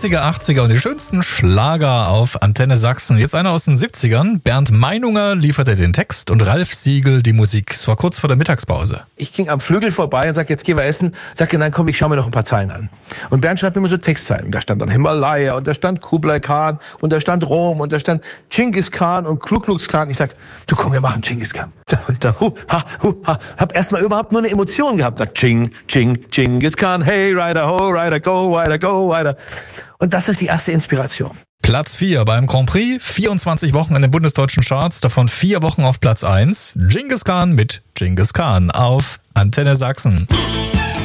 70er, 80er und die schönsten Schlager auf Antenne Sachsen. Jetzt einer aus den 70ern. Bernd Meinunger lieferte den Text und Ralf Siegel die Musik. Es war kurz vor der Mittagspause. Ich ging am Flügel vorbei und sagte, jetzt gehen wir essen. Sagte, nein, komm, ich schau mir noch ein paar Zeilen an. Und Bernd schreibt mir immer so Textzeilen. Da stand dann Himalaya und da stand Kublai Khan und da stand Rom und da stand Genghis Khan und Ku Klux Klan. Ich sag, du komm, wir machen Genghis Khan. Und da, hab erstmal überhaupt nur eine Emotion gehabt. Sag, Genghis Khan, hey, Rider, ho, Rider, go, Rider, go, Rider. Und das ist die erste Inspiration. Platz 4 beim Grand Prix, 24 Wochen in den bundesdeutschen Charts, davon 4 Wochen auf Platz 1. Genghis Khan mit Genghis Khan auf Antenne Sachsen.